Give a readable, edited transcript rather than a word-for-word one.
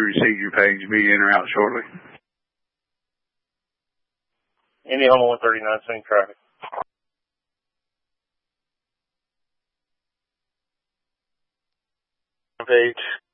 received your page. Be in or out shortly. Indiana 139, seeing traffic. Page.